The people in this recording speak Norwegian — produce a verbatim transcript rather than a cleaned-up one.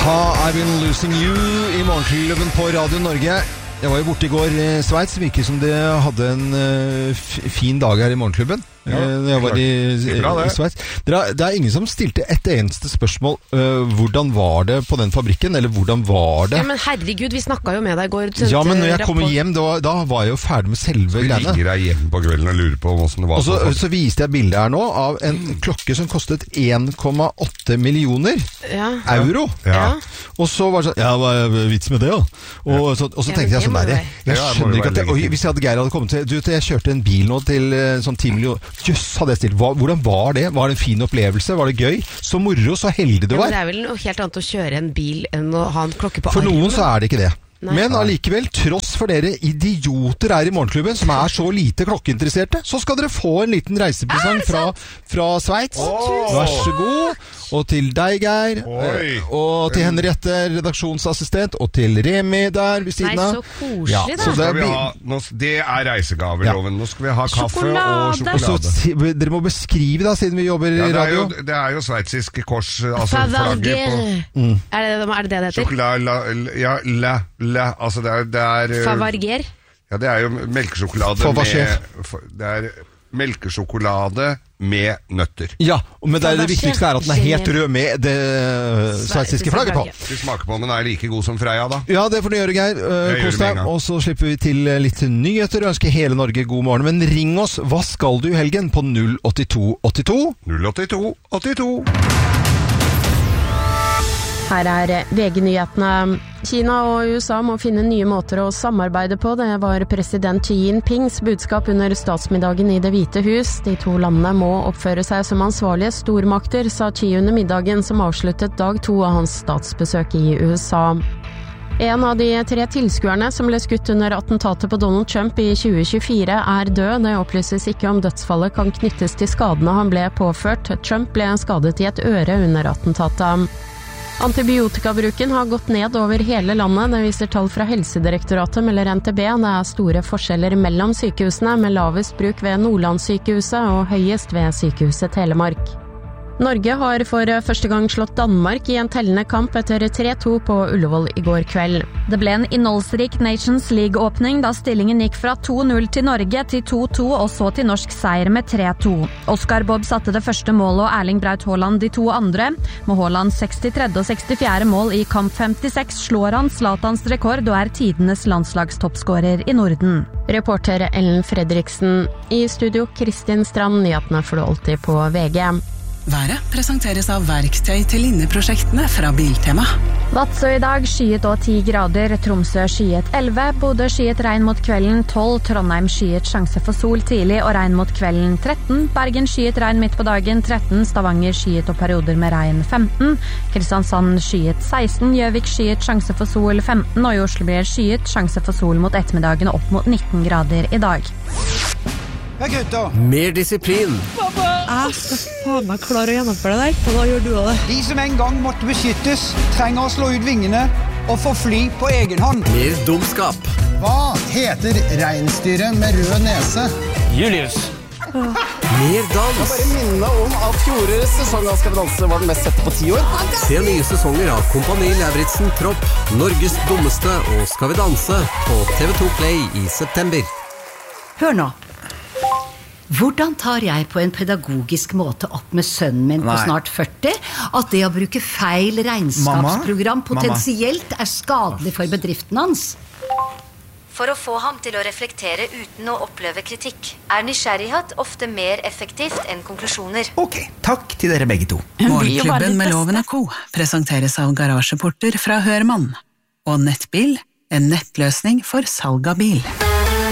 I've been losing you I morgenklubben på Radio Norge. Jeg var jo borte I går I Sveits. Virket som de hadde en uh, fin dag her I morgenklubben. Ja, jeg var I, I Sveits. Det er, det er ingen som stilte et eneste spørsmål. Uh, hvordan var det på den fabrikken? Eller hvordan var det? Ja, men herregud, vi snakket jo med deg I går. Ja, men når jeg kom hjem, da, da var jeg jo ferdig med selve greiene. Så vi ligger deg hjem på kvelden og lurer på hvordan det var. Og så, så viste jeg bildet her nå av en klokke som kostet en komma åtte millioner ja. euro. Ja. Og så var det sånn, ja, hva er vits med det da? Og så, og så ja, tenkte jeg sånn, nei, jeg skjønner ikke at det, og hvis jeg hadde Geir hadde kommet til, du, jeg kjørte en bil nå til sånn ti millioner, jøss, hadde jeg stilt, Hva, hvordan var det? Var det en fin opplevelse? Var det gøy? Så moro, så heldig du var. Ja, det er vel noe helt annet å kjøre en bil enn å ha en klokke på For armen. noen så er det ikke det. Nei. Men allikevel, tross for dere idioter er I morgenklubben, som er så lite klokkeinteresserte, så skal dere få en liten reisepresang fra, fra Sveits. Oh. Vær så god. Og til deg, Geir. Oi. Og til Henriette, redaksjonsassistent. Og til Remi der ved siden av. Nei, så koselig ja, da. Så det, vi ha, nå, det er reisegaveloven. Nå skal vi ha kaffe sjokolade. og sjokolade. Og så, dere må beskrive da, siden vi jobber ja, I radio. Det er jo, det er jo sveitsisk kors, altså flagget på... Mm. Er, det, er det det det heter? Sjokolade, la, ja, la, la, altså det er... Det er Favarger? Ja, det er jo melkesjokolade med... Det er melkesjokolade med nøtter. Ja, men det, er det viktigste er at den er helt rød med det sveitsiske flagget på. Du smaker på, men er like god som Freia da? Ja, det får du gjøre, Geir. Uh, Kos deg. Og så slipper vi til litt nyheter og ønsker hele Norge god morgen. Men ring oss, hva skal du I helgen på null åtte to åtte to? null åtte to åtte to. Her er V G-nyhetene. Kina og USA må finne nye måter å samarbeide på. Det var president Xi Jinpings budskap under statsmiddagen I Det hvite hus. De to landene må oppføre seg som ansvarlige stormakter, sa Xi under middagen som avsluttet dag to av hans statsbesøk I USA. En av de tre tilskuerne som ble skutt under attentatet på Donald Trump I tjue tjuefire er død. Det opplyses ikke om dødsfallet kan knyttes til skadene han ble påført. Trump ble skadet I et øre under attentatet. Antibiotikabruken har gått ned over hele landet, det viser tall fra Helsedirektoratet, melder N T B. Det er store forskjeller mellom sykehusene, med lavest bruk ved Nordlandssykehuset og høyest ved Sykehuset Telemark. Norge har for første gang slått Danmark I en tellende kamp etter tre to på Ullevål I går kveld. Det ble en innholdsrik Nations League-åpning da stillingen gikk fra to null til Norge til to to og så til norsk seier med tre to. Oscar Bob satte det første målet og Erling Braut Haaland de to andre. Med Haaland sekstitredje og sekstifjerde mål I kamp femtiseks slår han Zlatans rekord og er tidenes landslagstoppskårer I Norden. Reporter Ellen Fredriksen. I studio Kristin Strand, nyhetene får du alltid på V G. Været presenteres av verktøy til linneprosjektene fra Biltema. Vadsø I dag skyet og ti grader, Tromsø skyet elleve, Bodø skyet regn mot kvelden tolv, Trondheim skyet sjanse for sol tidlig og regn mot kvelden tretten, Bergen skyet regn midt på dagen tretten, Stavanger skyet og perioder med regn femten, Kristiansand skyet seksten, Gjøvik skyet sjanse for sol femten, og I Oslo blir skyet sjanse for sol mot ettermiddagen opp mot nitten grader I dag. Ja, gutta! Mer disiplin. Pappa! Jeg skal faen meg klare å gjennomføre det der. Og da gjør du det. De som en gang måtte beskyttes, trenger å slå ut vingene og få fly på egen hånd. Mer dumskap. Hva heter reinsdyret med rød nese? Julius. Mer dans. Jeg bare minner om at fjorårets sesong av Skal vi danse var den mest sette på ti år. Se nye sesonger av Kompani Lauritzen Tropp, Norges dummeste og Skal vi danse på T V to Play I september. Hør nå. Hvordan tar jeg på en pedagogisk måte opp med sønnen min på Nei. snart førti at det å bruke feil regnskapsprogram Mamma? potensielt er skadelig for bedriften hans? For å få ham til å reflektere uten å oppleve kritikk, er nysgjerrighet ofte mer effektivt enn konklusjoner. Ok, takk til dere begge to. Morgenklubben med Loven og Co. presenteres av Garasjeporter fra Hørmann. Og Nettbil, en nettløsning for salg av bil.